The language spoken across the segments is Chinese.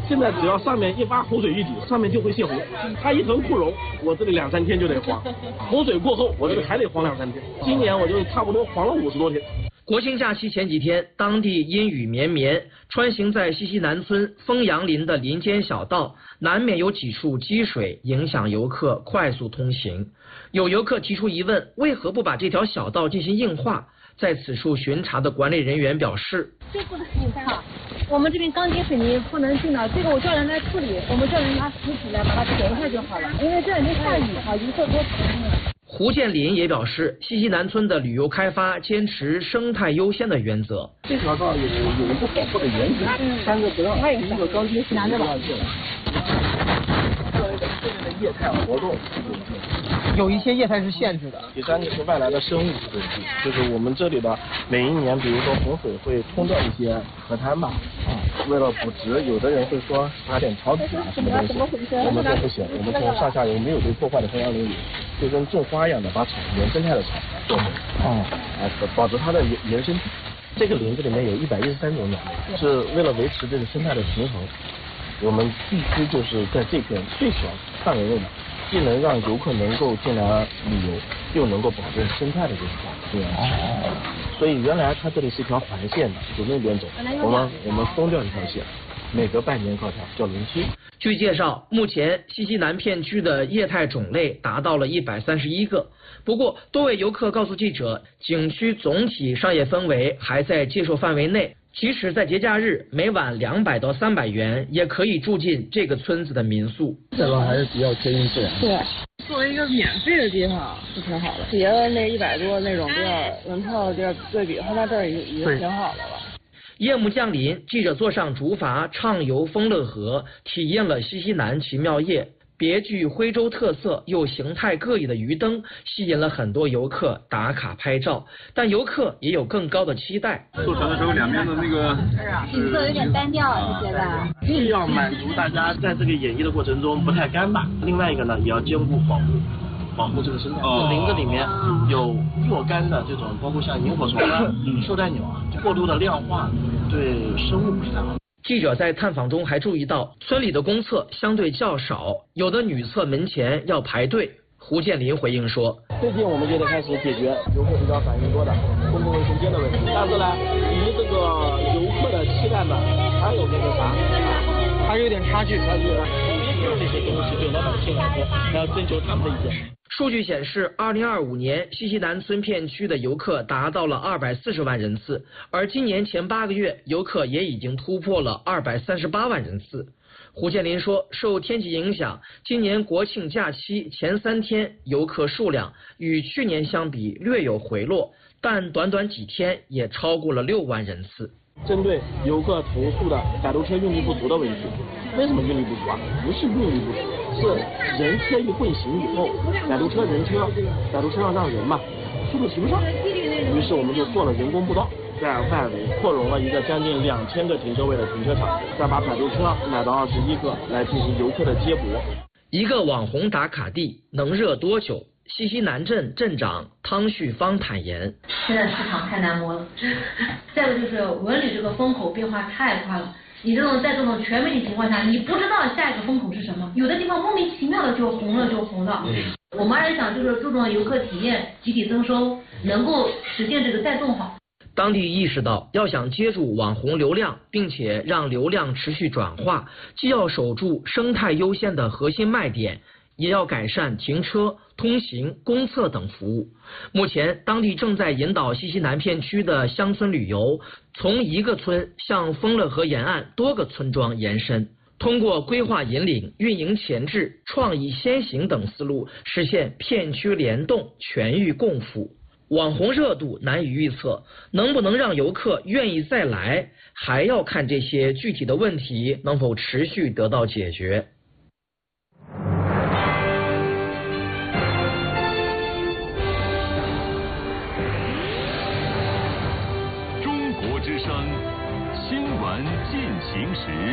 现在只要上面一发洪水预警，上面就会泄洪。它一囤库容，我这里2、3天就得黄。洪水过后，我这里还得黄2、3天。今年我就差不多黄了50多天。 国庆假期前几天，当地阴雨绵绵，穿行在西溪南村枫杨林的林间小道，难免有几处积水，影响游客快速通行。有游客提出疑问，为何不把这条小道进行硬化？在此处巡查的管理人员表示， 这不能硬化，我们这边钢筋水泥不能进的，这个我叫人来处理，我们叫人拿石子来把它填一下就好了，因为这两天下雨啊，游客多疼了。 胡建林也表示，西溪南村的旅游开发坚持生态优先的原则。 这条道有一个保护的原则，3个不让，第一个钢筋水泥不让进来，做一个确定的业态活动。 有一些业态是限制的。 第3个是外来的生物问题，就是我们这里的每一年，比如说洪水会冲掉一些河滩吧，为了补植，有的人会说撒点草籽啊什么东西，我们这不行，我们从上下游没有被破坏的枫杨林里，就跟种花一样的把草原生态的草种回，保持它的原生体。这个林子里面有113种鸟类，是为了维持这个生态的平衡，我们必须就是在这片最小范围内的，既能让游客能够进来旅游，又能够保证生态的这个多样性。所以原来它这里是一条环线的，就那边走，我们封掉一条线，每隔半年靠条，叫轮期。 据介绍，目前西溪南片区的业态种类达到了131个。不过，多位游客告诉记者，景区总体商业氛围还在接受范围内，即使在节假日，每晚200到300元也可以住进这个村子的民宿。 这个还是比较贴近自然。 对，作为一个免费的地方是挺好的，别的那100多那种地儿，门票的地儿对比，他那这儿已经挺好的了。 夜幕降临，记者坐上竹筏畅游丰乐河，体验了西溪南奇妙夜。别具徽州特色又形态各异的鱼灯吸引了很多游客打卡拍照，但游客也有更高的期待。 坐船的时候，两边的那个景色有点单调，你觉得？ 既要满足大家在这个演绎的过程中不太干巴，另外一个呢，也要兼顾保护这个生态。林子里面有若干的这种，包括像萤火虫啊、绶带鸟啊，过度的量化对生物不是太好。 记者在探访中还注意到，村里的公厕相对较少，有的女厕门前要排队。胡建林回应说， 最近我们就得开始解决游客比较反映多的公共卫生间的问题，但是呢，离这个游客的期待呢，还有那个啥， 还是有点差距。 这些东西对老百姓来说，还要征求他们的意见。 数据显示，2025年西溪南村片区的游客达到了240万人次，而今年前8个月，游客也已经突破了238万人次。胡建林说，受天气影响，今年国庆假期前3天游客数量与去年相比略有回落，但短短几天也超过了6万人次。 针对游客投诉的摆渡车运力不足的问题，为什么运力不足啊？不是运力不足，是人车一混行以后，摆渡车上让人嘛，速度提不上，于是我们就做了人工步道，在外围扩容了一个将近2000个停车位的停车场，再把摆渡车买到21个来进行游客的接驳。 一个网红打卡地能热多久？西溪南镇镇长汤旭芳坦言， 现在市场太难摸了，再一个就是文旅这个风口变化太快了，你在这种全媒体情况下，你不知道下一个风口是什么，有的地方莫名其妙的就红了。我们还是想就是注重游客体验，集体增收，能够实现这个带动好。 当地意识到，要想接住网红流量，并且让流量持续转化，既要守住生态优先的核心卖点，也要改善停车、通行、公厕等服务。目前，当地正在引导西溪南片区的乡村旅游，从一个村向丰乐河沿岸多个村庄延伸，通过规划引领、运营前置、创意先行等思路，实现片区联动、全域共辅。网红热度难以预测，能不能让游客愿意再来，还要看这些具体的问题能否持续得到解决。 中国之声新闻进行时。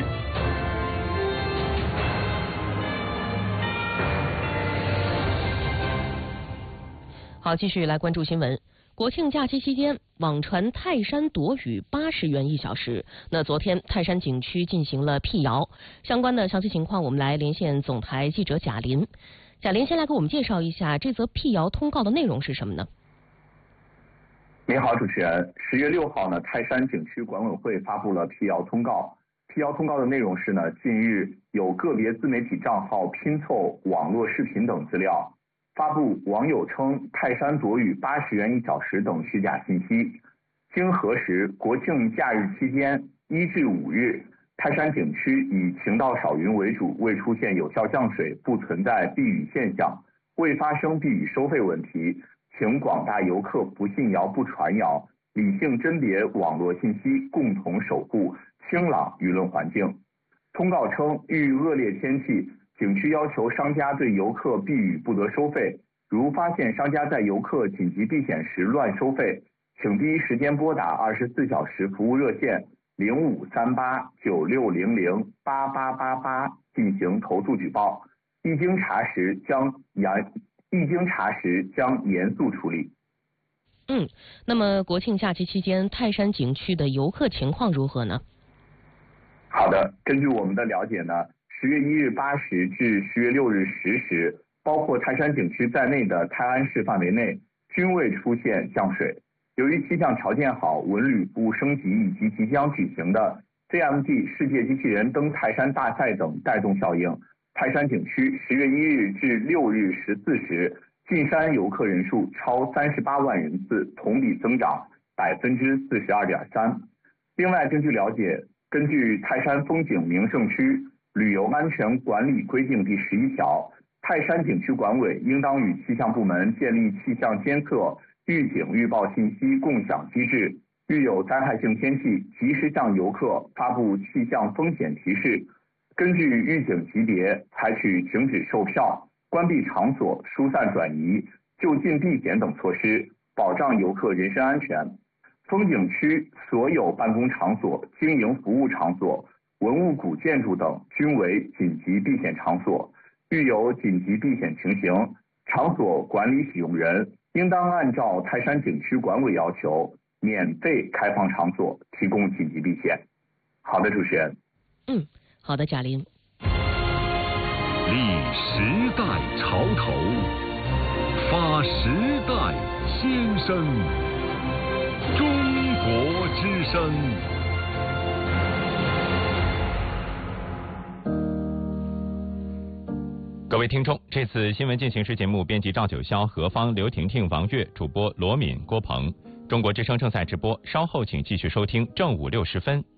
好，继续来关注新闻。国庆假期期间， 网传泰山躲雨80元1小时。那昨天泰山景区进行了辟谣，相关的详细情况我们来连线总台记者贾林。贾林先来给我们介绍一下这则辟谣通告的内容是什么呢？ 您好，主持人。10月6号呢，泰山景区管委会发布了辟谣通告。辟谣通告的内容是呢，近日有个别自媒体账号拼凑网络视频等资料，发布网友称泰山躲雨80元1小时等虚假信息。经核实，国庆假日期间1至5日，泰山景区以晴到少云为主，未出现有效降水，不存在避雨现象，未发生避雨收费问题。请广大游客不信谣不传谣，理性甄别网络信息，共同守护清朗舆论环境。通告称，遇恶劣天气，景区要求商家对游客避雨不得收费。如发现商家在游客紧急避险时乱收费，请第一时间拨打24小时服务热线053896008888进行投诉举报。一经查实将严肃处理。 那么国庆假期期间，泰山景区的游客情况如何呢？ 好的，根据我们的了解呢，10月1日8时至10月6日10时，包括泰山景区在内的泰安市范围内均未出现降水。由于气象条件好，文旅服务升级以及即将举行的 CMD 世界机器人登泰山大赛等带动效应，泰山景区10月1日至6日14时进山游客人数超38万人次，同比增长42.3%。另外，根据了解，根据泰山风景名胜区旅游安全管理规定第11条，泰山景区管委应当与气象部门建立气象监测、预警预报信息共享机制，遇有灾害性天气，及时向游客发布气象风险提示。根据预警级别，采取停止售票、关闭场所、疏散转移、就近避险等措施，保障游客人身安全。风景区所有办公场所、经营服务场所、文物古建筑等均为紧急避险场所。遇有紧急避险情形，场所管理使用人应当按照泰山景区管委要求，免费开放场所，提供紧急避险。好的，主持人。 好的，贾林。 立时代潮头，发时代先声，中国之声。 各位听众，这次新闻进行时节目编辑赵九霄、何芳、刘婷婷、王悦，主播罗敏、郭鹏。中国之声正在直播，稍后请继续收听正午6时分。